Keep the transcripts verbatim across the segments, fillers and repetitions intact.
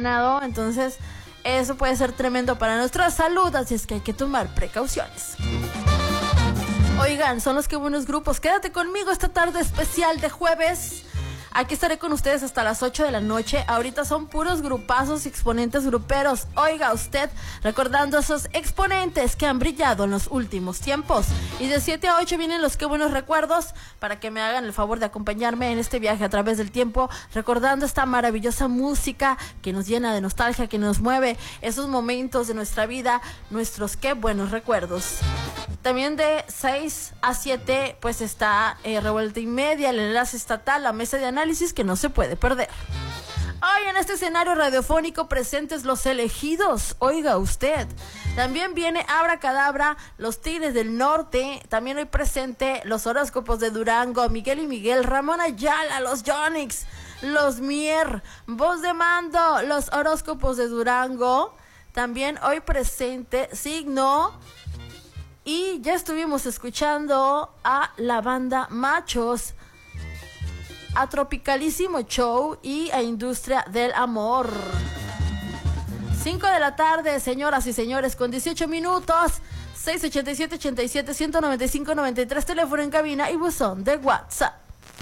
oxigenado, entonces eso puede ser tremendo para nuestra salud, así es que hay que tomar precauciones. Oigan, son los que buenos grupos. Quédate conmigo esta tarde especial de jueves. Aquí estaré con ustedes hasta las ocho de la noche. Ahorita son puros grupazos y exponentes gruperos. Oiga usted, recordando esos exponentes que han brillado en los últimos tiempos. Y de siete a ocho vienen los que buenos recuerdos, para que me hagan el favor de acompañarme en este viaje a través del tiempo, recordando esta maravillosa música que nos llena de nostalgia, que nos mueve esos momentos de nuestra vida, nuestros qué buenos recuerdos. También de seis a siete pues está eh, Revuelta y Media, el enlace estatal, la mesa de análisis que no se puede perder. Hoy en este escenario radiofónico presentes los elegidos, oiga usted. También viene Abracadabra, los Tigres del Norte. También hoy presente los horóscopos de Durango, Miguel y Miguel, Ramón Ayala, los Yonix, los Mier, Voz de Mando, los horóscopos de Durango. También hoy presente Signo. Y ya estuvimos escuchando a la banda Machos, a Tropicalísimo Show y a Industria del Amor. cinco de la tarde, señoras y señores, con dieciocho minutos. seis ochenta y siete, ochenta y siete, ciento noventa y cinco, noventa y tres, teléfono en cabina y buzón de WhatsApp.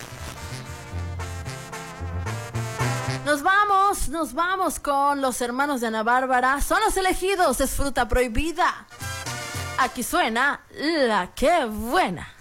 Nos vamos, nos vamos con los hermanos de Ana Bárbara. Son los elegidos, es fruta prohibida. Aquí suena La Que Buena.